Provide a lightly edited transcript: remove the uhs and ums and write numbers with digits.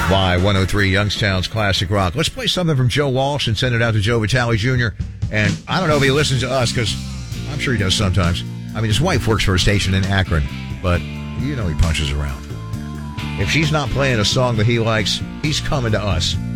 Y103 Youngstown's Classic Rock. Let's play something from Joe Walsh and send it out to Joe Vitale Jr. And I don't know if he listens to us, because I'm sure he does sometimes. I mean, his wife works for a station in Akron, but you know he punches around. If she's not playing a song that he likes, he's coming to us.